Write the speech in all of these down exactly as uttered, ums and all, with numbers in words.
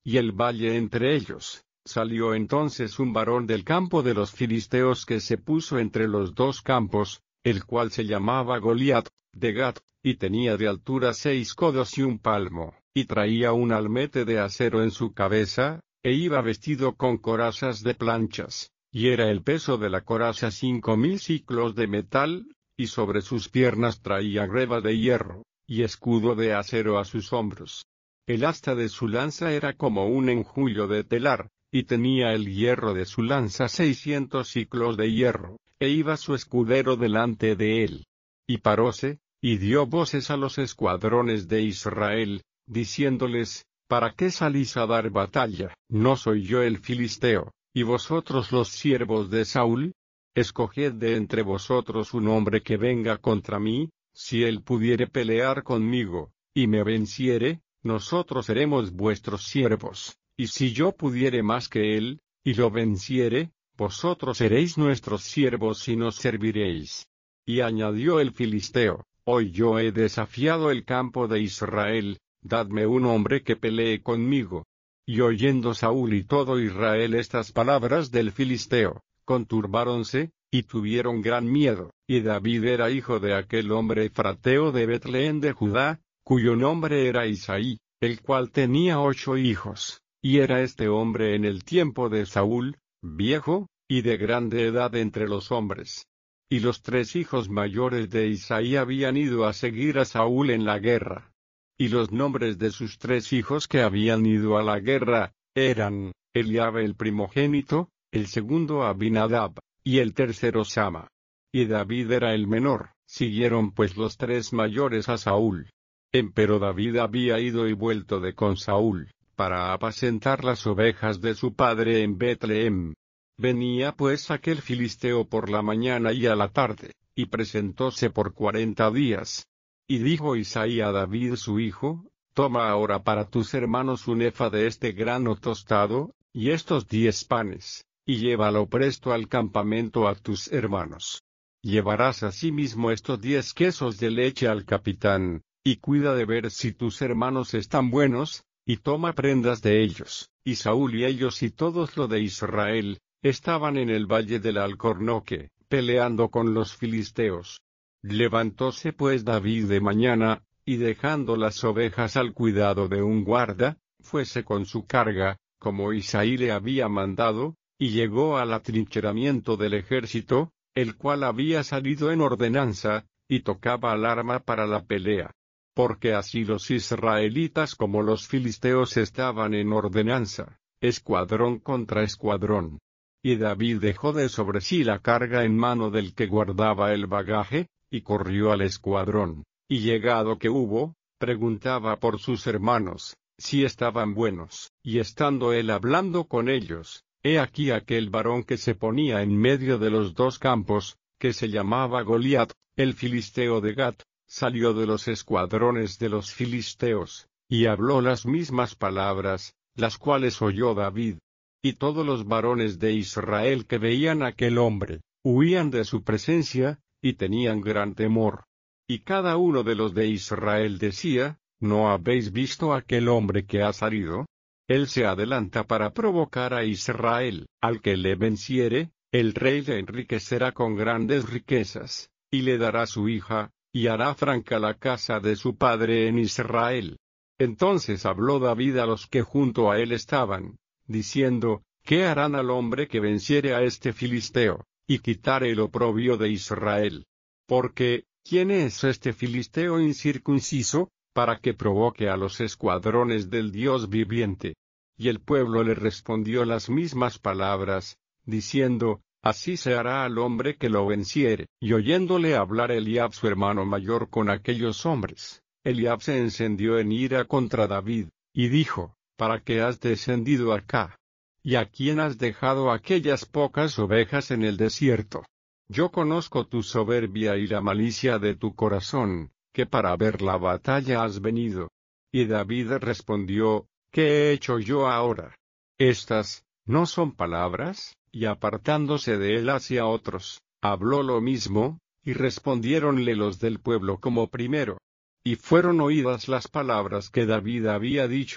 y el valle entre ellos. Salió entonces un varón del campo de los filisteos que se puso entre los dos campos, el cual se llamaba Goliat, de Gat, y tenía de altura seis codos y un palmo, y traía un almete de acero en su cabeza, e iba vestido con corazas de planchas, y era el peso de la coraza cinco mil siclos de metal, y sobre sus piernas traía greba de hierro, y escudo de acero a sus hombros. El asta de su lanza era como un enjullo de telar, y tenía el hierro de su lanza seiscientos siclos de hierro, e iba su escudero delante de él. Y paróse, y dio voces a los escuadrones de Israel, diciéndoles, ¿para qué salís a dar batalla? ¿No soy yo el filisteo, y vosotros los siervos de Saúl? Escoged de entre vosotros un hombre que venga contra mí, si él pudiere pelear conmigo, y me venciere, nosotros seremos vuestros siervos. Y si yo pudiere más que él, y lo venciere, vosotros seréis nuestros siervos y nos serviréis. Y añadió el filisteo, hoy yo he desafiado el campo de Israel, dadme un hombre que pelee conmigo. Y oyendo Saúl y todo Israel estas palabras del filisteo, conturbáronse, y tuvieron gran miedo. Y David era hijo de aquel hombre efrateo de Betlehén de Judá, cuyo nombre era Isaí, el cual tenía ocho hijos. Y era este hombre en el tiempo de Saúl, viejo, y de grande edad entre los hombres. Y los tres hijos mayores de Isaí habían ido a seguir a Saúl en la guerra. Y los nombres de sus tres hijos que habían ido a la guerra, eran, Eliab el primogénito, el segundo Abinadab, y el tercero Sama. Y David era el menor. Siguieron pues los tres mayores a Saúl. Empero David había ido y vuelto de con Saúl, para apacentar las ovejas de su padre en Betlehem. Venía pues aquel filisteo por la mañana y a la tarde, y presentóse por cuarenta días. Y dijo Isaí a David su hijo, toma ahora para tus hermanos un efa de este grano tostado, y estos diez panes, y llévalo presto al campamento a tus hermanos. Llevarás asimismo estos diez quesos de leche al capitán, y cuida de ver si tus hermanos están buenos, y toma prendas de ellos. Y Saúl y ellos y todos lo de Israel, estaban en el valle del Alcornoque, peleando con los filisteos. Levantóse pues David de mañana, y dejando las ovejas al cuidado de un guarda, fuese con su carga, como Isaí le había mandado, y llegó al atrincheramiento del ejército, el cual había salido en ordenanza, y tocaba alarma para la pelea. Porque así los israelitas como los filisteos estaban en ordenanza, escuadrón contra escuadrón. Y David dejó de sobre sí la carga en mano del que guardaba el bagaje, y corrió al escuadrón, y llegado que hubo, preguntaba por sus hermanos, si estaban buenos, y estando él hablando con ellos, he aquí aquel varón que se ponía en medio de los dos campos, que se llamaba Goliat, el filisteo de Gat, salió de los escuadrones de los filisteos, y habló las mismas palabras, las cuales oyó David. Y todos los varones de Israel que veían a aquel hombre, huían de su presencia, y tenían gran temor. Y cada uno de los de Israel decía, ¿no habéis visto aquel hombre que ha salido? Él se adelanta para provocar a Israel. Al que le venciere, el rey le enriquecerá con grandes riquezas, y le dará su hija, y hará franca la casa de su padre en Israel. Entonces habló David a los que junto a él estaban, diciendo, ¿qué harán al hombre que venciere a este filisteo, y quitare el oprobio de Israel? Porque, ¿quién es este filisteo incircunciso, para que provoque a los escuadrones del Dios viviente? Y el pueblo le respondió las mismas palabras, diciendo, así se hará al hombre que lo venciere. Y oyéndole hablar Eliab su hermano mayor con aquellos hombres, Eliab se encendió en ira contra David, y dijo, ¿para qué has descendido acá? ¿Y a quién has dejado aquellas pocas ovejas en el desierto? Yo conozco tu soberbia y la malicia de tu corazón, que para ver la batalla has venido. Y David respondió, ¿qué he hecho yo ahora? Estas, ¿no son palabras? Y apartándose de él hacia otros, habló lo mismo, y respondiéronle los del pueblo como primero. Y fueron oídas las palabras que David había dicho,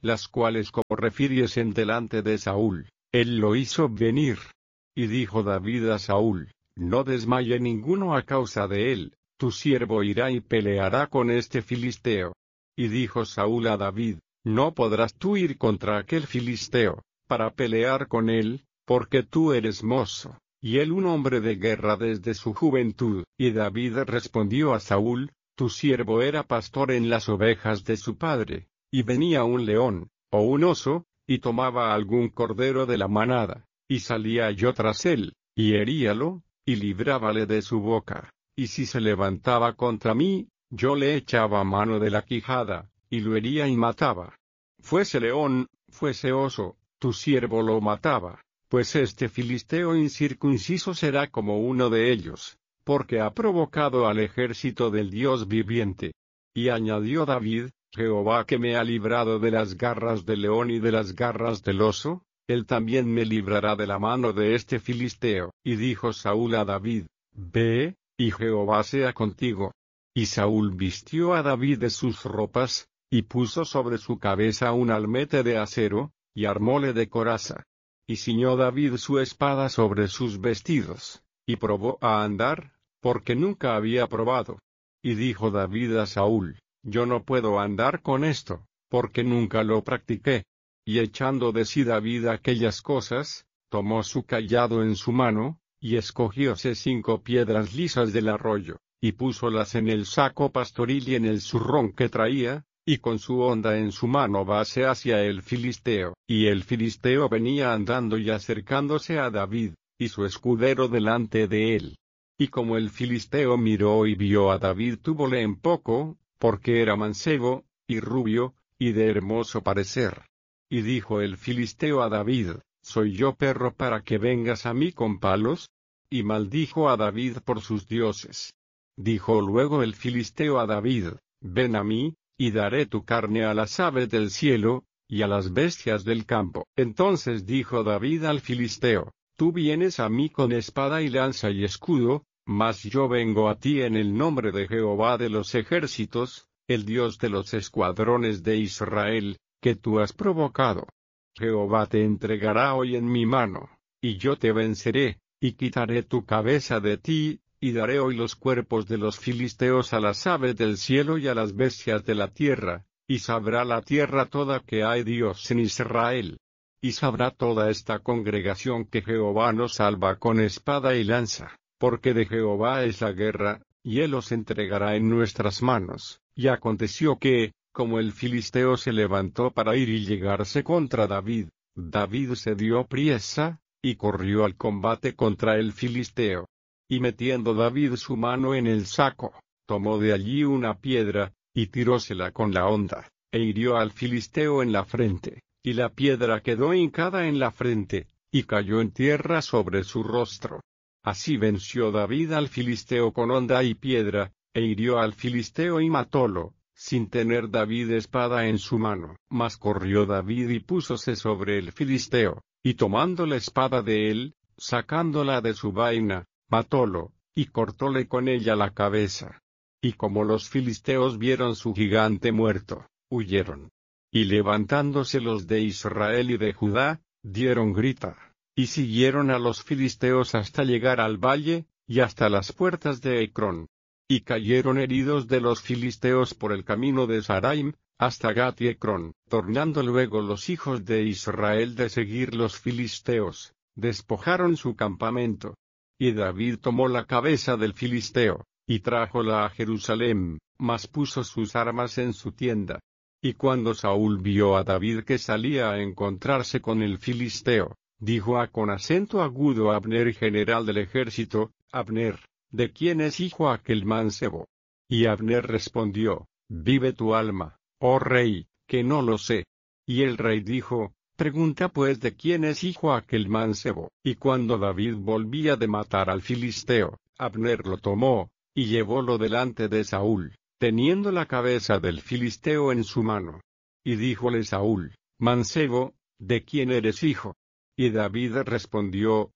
las cuales como refiriesen delante de Saúl, él lo hizo venir. Y dijo David a Saúl, no desmaye ninguno a causa de él, tu siervo irá y peleará con este filisteo. Y dijo Saúl a David, no podrás tú ir contra aquel filisteo, para pelear con él, porque tú eres mozo, y él un hombre de guerra desde su juventud. Y David respondió a Saúl, tu siervo era pastor en las ovejas de su padre, y venía un león, o un oso, y tomaba algún cordero de la manada, y salía yo tras él, y heríalo, y librábale de su boca, y si se levantaba contra mí, yo le echaba mano de la quijada, y lo hería y mataba. Fuese león, fuese oso, tu siervo lo mataba, pues este filisteo incircunciso será como uno de ellos, porque ha provocado al ejército del Dios viviente. Y añadió David, Jehová que me ha librado de las garras del león y de las garras del oso, él también me librará de la mano de este filisteo. Y dijo Saúl a David, ve, y Jehová sea contigo. Y Saúl vistió a David de sus ropas, y puso sobre su cabeza un almete de acero, y armóle de coraza. Y ciñó David su espada sobre sus vestidos, y probó a andar, porque nunca había probado. Y dijo David a Saúl, yo no puedo andar con esto, porque nunca lo practiqué. Y echando de sí David aquellas cosas, tomó su cayado en su mano, y escogióse cinco piedras lisas del arroyo, y púsolas en el saco pastoril y en el zurrón que traía, y con su honda en su mano vase hacia el filisteo. Y el filisteo venía andando y acercándose a David, y su escudero delante de él. Y como el filisteo miró y vio a David túvole en poco, porque era mancebo, y rubio, y de hermoso parecer. Y dijo el filisteo a David, ¿soy yo perro para que vengas a mí con palos? Y maldijo a David por sus dioses. Dijo luego el filisteo a David, ven a mí, y daré tu carne a las aves del cielo, y a las bestias del campo. Entonces dijo David al filisteo, tú vienes a mí con espada y lanza y escudo, mas yo vengo a ti en el nombre de Jehová de los ejércitos, el Dios de los escuadrones de Israel, que tú has provocado. Jehová te entregará hoy en mi mano, y yo te venceré, y quitaré tu cabeza de ti, y daré hoy los cuerpos de los filisteos a las aves del cielo y a las bestias de la tierra, y sabrá la tierra toda que hay Dios en Israel. Y sabrá toda esta congregación que Jehová nos salva con espada y lanza, porque de Jehová es la guerra, y él os entregará en nuestras manos. Y aconteció que, como el filisteo se levantó para ir y llegarse contra David, David se dio priesa, y corrió al combate contra el filisteo. Y metiendo David su mano en el saco, tomó de allí una piedra, y tirósela con la honda, e hirió al filisteo en la frente, y la piedra quedó hincada en la frente, y cayó en tierra sobre su rostro. Así venció David al filisteo con honda y piedra, e hirió al filisteo y matólo, sin tener David espada en su mano. Mas corrió David y púsose sobre el filisteo, y tomando la espada de él, sacándola de su vaina, matólo, y cortóle con ella la cabeza. Y como los filisteos vieron su gigante muerto, huyeron. Y levantándose los de Israel y de Judá, dieron grita, y siguieron a los filisteos hasta llegar al valle, y hasta las puertas de Ecrón. Y cayeron heridos de los filisteos por el camino de Saraim, hasta Gat y Ecrón. Tornando luego los hijos de Israel de seguir los filisteos, despojaron su campamento. Y David tomó la cabeza del filisteo, y trájola a Jerusalén, mas puso sus armas en su tienda. Y cuando Saúl vio a David que salía a encontrarse con el filisteo, dijo a con acento agudo a Abner, general del ejército, Abner, ¿de quién es hijo aquel mancebo? Y Abner respondió, vive tu alma, oh rey, que no lo sé. Y el rey dijo, pregunta pues de quién es hijo aquel mancebo. Y cuando David volvía de matar al filisteo, Abner lo tomó, y llevólo delante de Saúl, teniendo la cabeza del filisteo en su mano. Y díjole Saúl, mancebo, ¿de quién eres hijo? Y David respondió,